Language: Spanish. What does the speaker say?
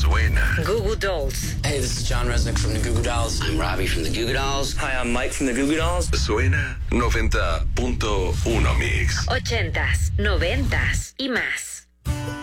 Suena. Goo Goo Dolls. Hey, this is John Resnick from the Goo Goo Dolls. I'm Robbie from the Goo Goo Dolls. Hi, I'm Mike from the Goo Goo Dolls. Suena 90.1 Mix. 80s, 90s y más.